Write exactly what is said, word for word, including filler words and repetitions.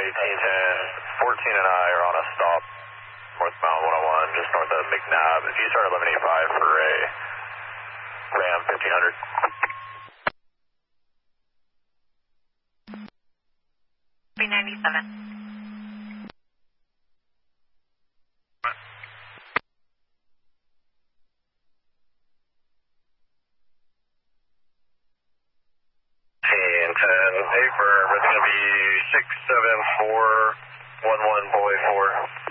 eighteen ten, fourteen and I are on a stop northbound one oh one, just north of McNabb. G S R eleven eighty-five for a Ram fifteen hundred. three ninety-seven. ten, eight, we're going to be six seven four one one boy four.